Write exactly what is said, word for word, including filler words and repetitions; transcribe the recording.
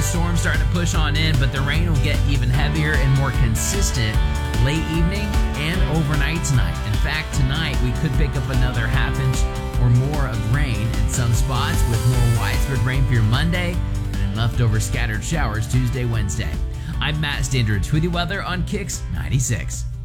storms starting to push on in, but the rain will get even heavier and more consistent late evening and overnight tonight. In fact, tonight we could pick up another half inch or more of rain in some spots, with more widespread rain for your Monday and then leftover scattered showers Tuesday, Wednesday. I'm Matt Standridge with the weather on Kicks ninety-six.